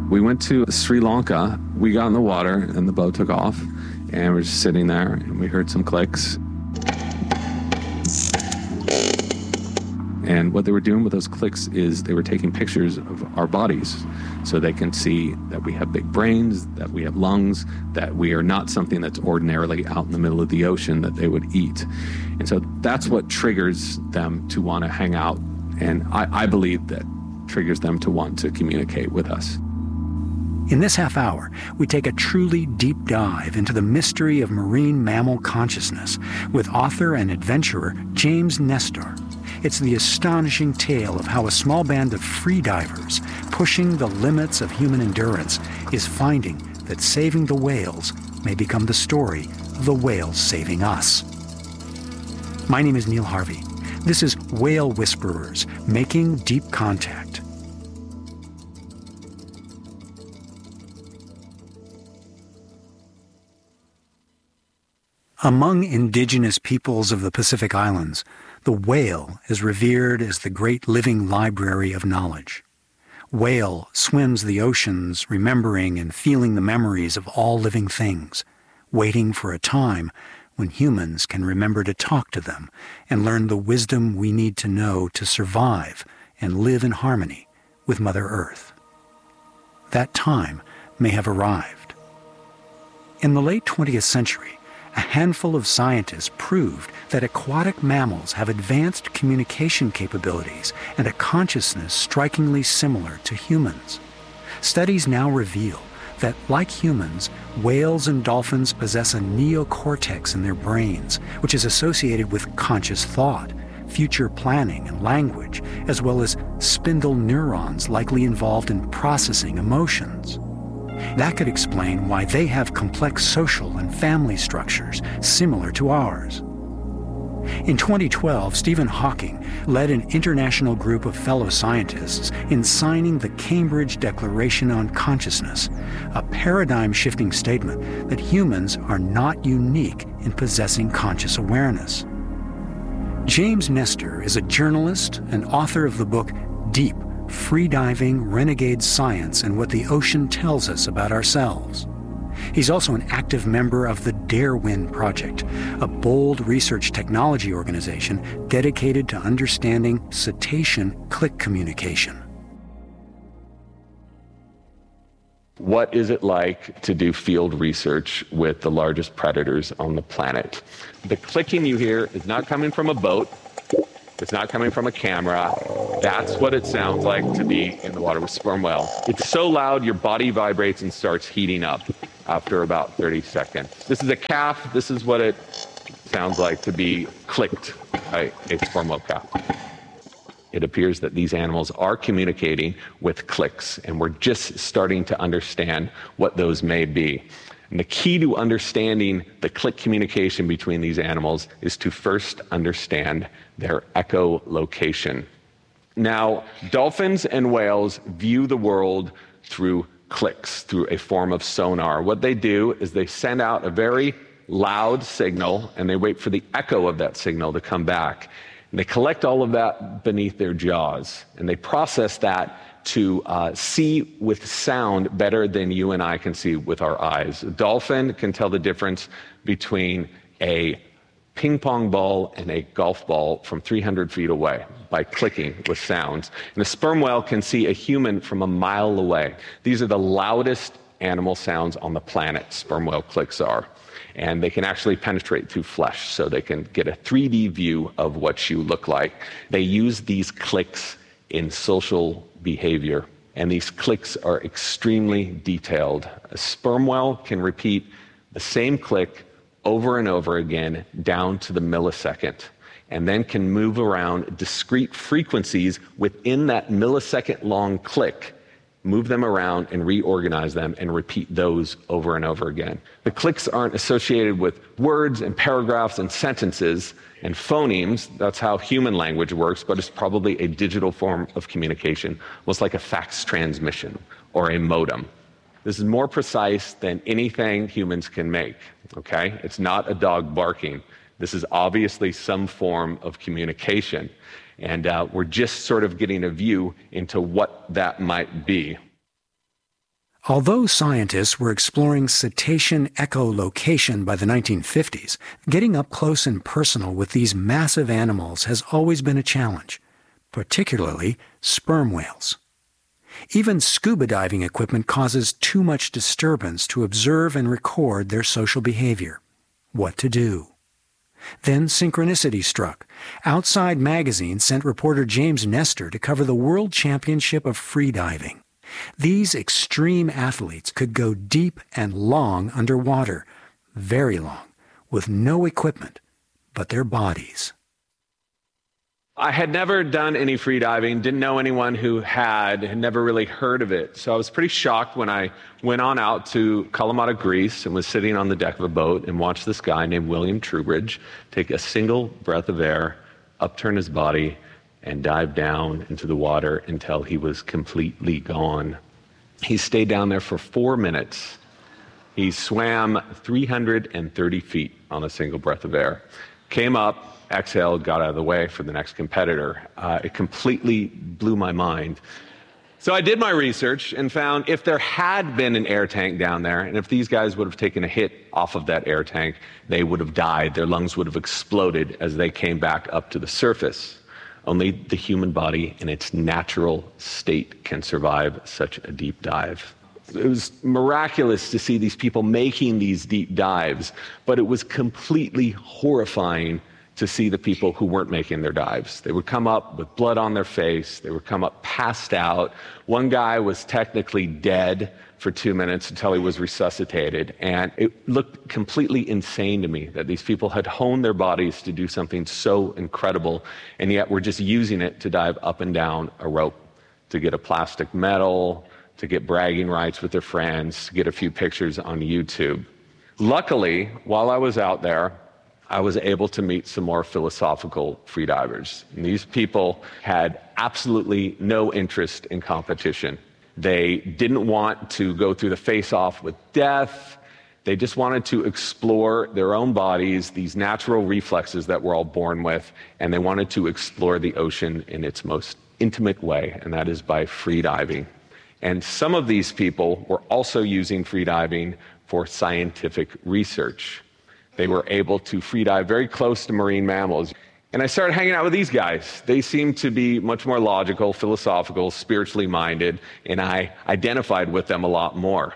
We went to Sri Lanka. We got in the water and the boat took off, and we're just sitting there and we heard some clicks. And what they were doing with those clicks is they were taking pictures of our bodies so they can see that we have big brains, that we have lungs, that we are not something that's ordinarily out in the middle of the ocean that they would eat. And so that's what triggers them to want to hang out. And I believe that triggers them to want to communicate with us. In this half hour, we take a truly deep dive into the mystery of marine mammal consciousness with author and adventurer James Nestor. It's the astonishing tale of how a small band of freedivers pushing the limits of human endurance is finding that saving the whales may become the story of the whales saving us. My name is Neil Harvey. This is Whale Whisperers, Making Deep Contact. Among indigenous peoples of the Pacific Islands, the whale is revered as the great living library of knowledge. Whale swims the oceans, remembering and feeling the memories of all living things, waiting for a time when humans can remember to talk to them and learn the wisdom we need to know to survive and live in harmony with Mother Earth. That time may have arrived. In the late 20th century, a handful of scientists proved that aquatic mammals have advanced communication capabilities and a consciousness strikingly similar to humans. Studies now reveal that, like humans, whales and dolphins possess a neocortex in their brains, which is associated with conscious thought, future planning, and language, as well as spindle neurons likely involved in processing emotions. That could explain why they have complex social and family structures similar to ours. In 2012, Stephen Hawking led an international group of fellow scientists in signing the Cambridge Declaration on Consciousness, a paradigm-shifting statement that humans are not unique in possessing conscious awareness. James Nestor is a journalist and author of the book Deep: Freediving, Renegade Science, and What the Ocean Tells Us About Ourselves. He's also an active member of the Darewin Project, a bold research technology organization dedicated to understanding cetacean click communication. What is it like to do field research with the largest predators on the planet? The clicking you hear is not coming from a boat. It's not coming from a camera. That's what it sounds like to be in the water with sperm whale. It's so loud, your body vibrates and starts heating up after about 30 seconds. This is a calf. This is what it sounds like to be clicked by a sperm whale calf. It appears that these animals are communicating with clicks, and we're just starting to understand what those may be. And the key to understanding the click communication between these animals is to first understand their echolocation. Now, dolphins and whales view the world through clicks, through a form of sonar. What they do is they send out a very loud signal, and they wait for the echo of that signal to come back. And they collect all of that beneath their jaws, and they process that to see with sound better than you and I can see with our eyes. A dolphin can tell the difference between a ping pong ball and a golf ball from 300 feet away by clicking with sounds. And a sperm whale can see a human from a mile away. These are the loudest animal sounds on the planet, sperm whale clicks are. And they can actually penetrate through flesh, so they can get a 3D view of what you look like. They use these clicks in social behavior, and these clicks are extremely detailed. A sperm whale can repeat the same click over and over again down to the millisecond, and then can move around discrete frequencies within that millisecond long click, move them around and reorganize them and repeat those over and over again. The clicks aren't associated with words and paragraphs and sentences and phonemes. That's how human language works, but it's probably a digital form of communication, almost like a fax transmission or a modem. This is more precise than anything humans can make, okay? It's not a dog barking. This is obviously some form of communication. And we're just sort of getting a view into what that might be. Although scientists were exploring cetacean echolocation by the 1950s, getting up close and personal with these massive animals has always been a challenge, particularly sperm whales. Even scuba diving equipment causes too much disturbance to observe and record their social behavior. What to do? Then synchronicity struck. Outside Magazine sent reporter James Nestor to cover the World Championship of Freediving. These extreme athletes could go deep and long underwater, very long, with no equipment but their bodies. I had never done any freediving, didn't know anyone who had never really heard of it. So I was pretty shocked when I went on out to Kalamata, Greece, and was sitting on the deck of a boat and watched this guy named William Trubridge take a single breath of air, upturn his body, and dive down into the water until he was completely gone. He stayed down there for 4 minutes. He swam 330 feet on a single breath of air. Came up, exhaled, got out of the way for the next competitor. It completely blew my mind. So I did my research and found if there had been an air tank down there, and if these guys would have taken a hit off of that air tank, they would have died. Their lungs would have exploded as they came back up to the surface. Only the human body in its natural state can survive such a deep dive. It was miraculous to see these people making these deep dives, but it was completely horrifying to see the people who weren't making their dives. They would come up with blood on their face. They would come up passed out. One guy was technically dead for 2 minutes until he was resuscitated. And it looked completely insane to me that these people had honed their bodies to do something so incredible, and yet were just using it to dive up and down a rope, to get a plastic medal, to get bragging rights with their friends, to get a few pictures on YouTube. Luckily, while I was out there, I was able to meet some more philosophical freedivers. And these people had absolutely no interest in competition. They didn't want to go through the face-off with death. They just wanted to explore their own bodies, these natural reflexes that we're all born with, and they wanted to explore the ocean in its most intimate way, and that is by freediving. And some of these people were also using freediving for scientific research. They were able to freedive very close to marine mammals. And I started hanging out with these guys. They seemed to be much more logical, philosophical, spiritually minded, and I identified with them a lot more.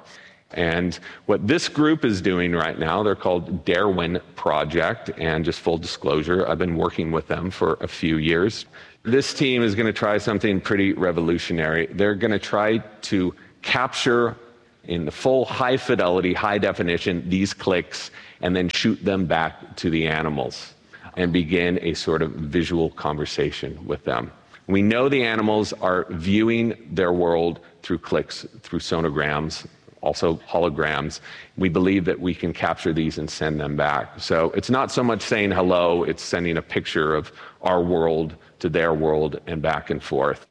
And what this group is doing right now, they're called Darwin Project, and just full disclosure, I've been working with them for a few years. This team is going to try something pretty revolutionary. They're going to try to capture in the full high fidelity, high definition, these clicks, and then shoot them back to the animals and begin a sort of visual conversation with them. We know the animals are viewing their world through clicks, through sonograms, also holograms. We believe that we can capture these and send them back. So it's not so much saying hello, it's sending a picture of our world to their world and back and forth.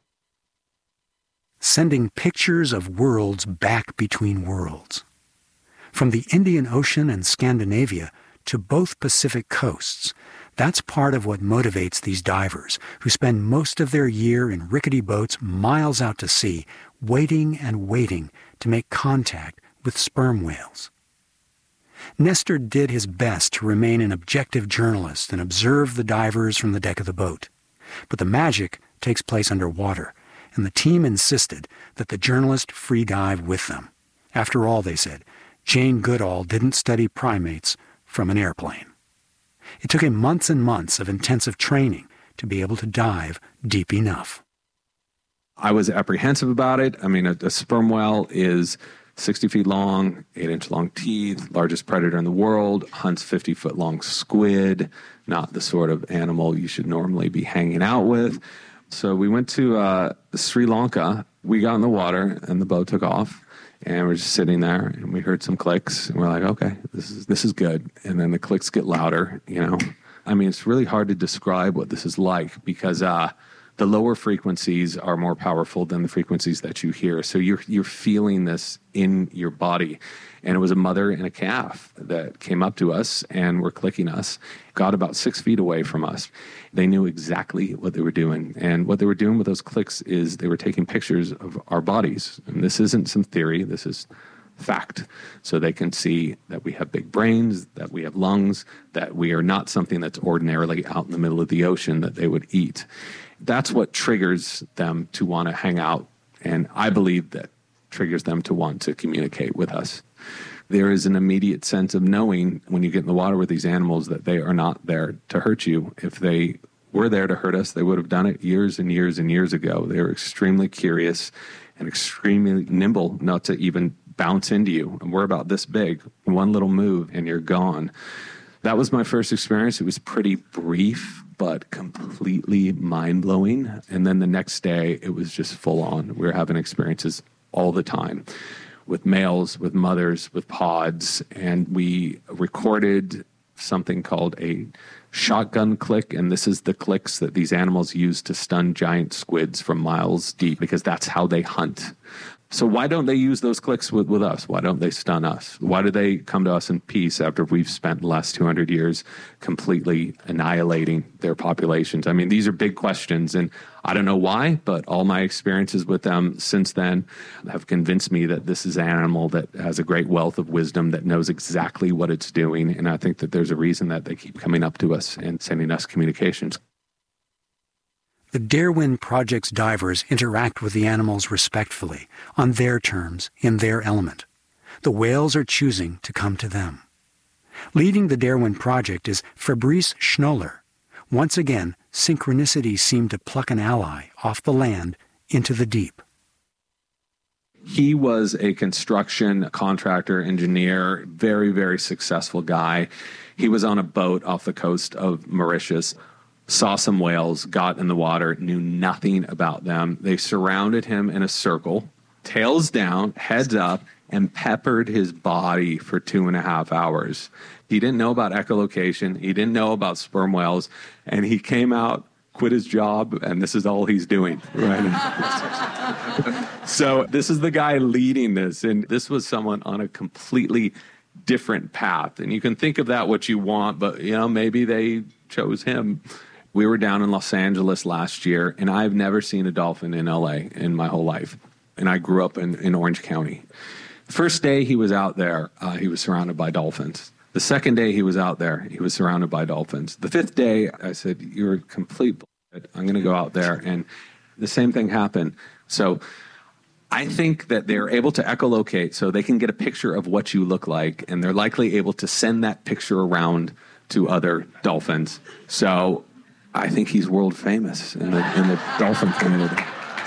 Sending pictures of worlds back between worlds. From the Indian Ocean and Scandinavia to both Pacific coasts, that's part of what motivates these divers who spend most of their year in rickety boats miles out to sea, waiting and waiting to make contact with sperm whales. Nestor did his best to remain an objective journalist and observe the divers from the deck of the boat. But the magic takes place underwater, and the team insisted that the journalist free dive with them. After all, they said, Jane Goodall didn't study primates from an airplane. It took him months and months of intensive training to be able to dive deep enough. I was apprehensive about it. I mean, a sperm whale is 60 feet long, 8-inch long teeth, largest predator in the world, hunts 50-foot long squid, not the sort of animal you should normally be hanging out with. So we went to Sri Lanka. We got in the water and the boat took off. And we're just sitting there, and we heard some clicks, and we're like, okay, this is good. And then the clicks get louder, you know. I mean, it's really hard to describe what this is like because the the lower frequencies are more powerful than the frequencies that you hear. So you're feeling this in your body. And it was a mother and a calf that came up to us and were clicking us, got about 6 feet away from us. They knew exactly what they were doing. And what they were doing with those clicks is they were taking pictures of our bodies. And this isn't some theory, this is fact. So they can see that we have big brains, that we have lungs, that we are not something that's ordinarily out in the middle of the ocean that they would eat. That's what triggers them to want to hang out. And I believe that triggers them to want to communicate with us. There is an immediate sense of knowing when you get in the water with these animals that they are not there to hurt you. If they were there to hurt us, they would have done it years and years and years ago. They are extremely curious and extremely nimble not to even bounce into you. And we're about this big. One little move and you're gone. That was my first experience. It was pretty brief, but completely mind-blowing. And then the next day, it was just full on. We were having experiences all the time with males, with mothers, with pods. And we recorded something called a shotgun click. And this is the clicks that these animals use to stun giant squids from miles deep, because that's how they hunt. So why don't they use those clicks with us? Why don't they stun us? Why do they come to us in peace after we've spent the last 200 years completely annihilating their populations? I mean, these are big questions, and I don't know why, but all my experiences with them since then have convinced me that this is an animal that has a great wealth of wisdom, that knows exactly what it's doing, and I think that there's a reason that they keep coming up to us and sending us communications. The Darwin Project's divers interact with the animals respectfully, on their terms, in their element. The whales are choosing to come to them. Leading the Darwin Project is Fabrice Schnoller. Once again, synchronicity seemed to pluck an ally off the land into the deep. He was a construction contractor, engineer, very, very successful guy. He was on a boat off the coast of Mauritius, saw some whales, got in the water, knew nothing about them. They surrounded him in a circle, tails down, heads up, and peppered his body for 2.5 hours. He didn't know about echolocation. He didn't know about sperm whales. And he came out, quit his job, and this is all he's doing. Right? So this is the guy leading this. And this was someone on a completely different path. And you can think of that what you want, but maybe they chose him. We were down in Los Angeles last year, and I've never seen a dolphin in LA in my whole life. And I grew up in Orange County. The first day he was out there, he was surrounded by dolphins. The second day he was out there, he was surrounded by dolphins. The fifth day, I said, "You're a complete bullshit. I'm going to go out there." And the same thing happened. So I think that they're able to echolocate, so they can get a picture of what you look like, and they're likely able to send that picture around to other dolphins. So I think he's world famous in the dolphin community.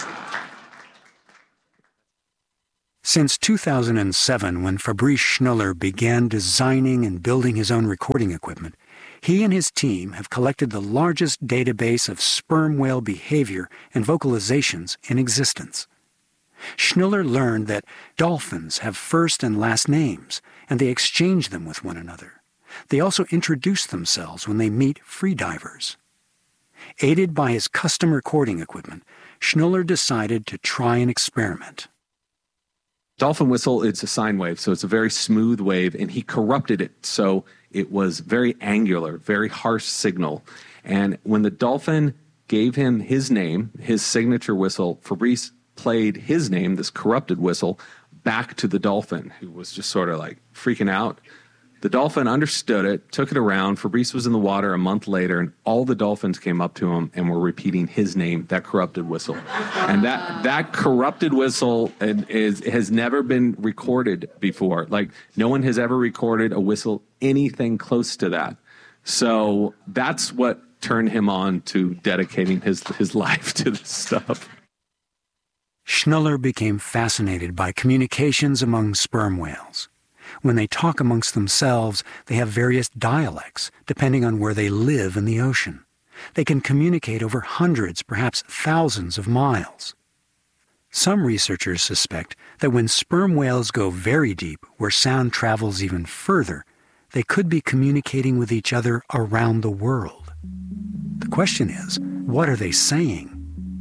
Since 2007, when Fabrice Schnoller began designing and building his own recording equipment, he and his team have collected the largest database of sperm whale behavior and vocalizations in existence. Schnoller learned that dolphins have first and last names, and they exchange them with one another. They also introduce themselves when they meet freedivers. Aided by his custom recording equipment, Schnoller decided to try an experiment. Dolphin whistle, it's a sine wave, so it's a very smooth wave, and he corrupted it so it was very angular, very harsh signal. And when the dolphin gave him his name, his signature whistle, Fabrice played his name, this corrupted whistle, back to the dolphin, who was just sort of like freaking out. The dolphin understood it, took it around. Fabrice was in the water a month later, and all the dolphins came up to him and were repeating his name, that corrupted whistle. And that corrupted whistle has never been recorded before. Like, no one has ever recorded a whistle anything close to that. So that's what turned him on to dedicating his life to this stuff. Schnoller became fascinated by communications among sperm whales. When they talk amongst themselves, they have various dialects, depending on where they live in the ocean. They can communicate over hundreds, perhaps thousands of miles. Some researchers suspect that when sperm whales go very deep, where sound travels even further, they could be communicating with each other around the world. The question is, what are they saying?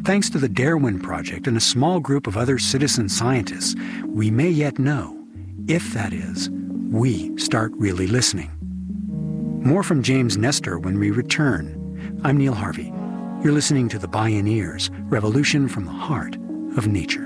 Thanks to the Darwin Project and a small group of other citizen scientists, we may yet know if, that is, we start really listening. More from James Nestor when we return. I'm Neil Harvey. You're listening to The Bioneers, Revolution from the Heart of Nature.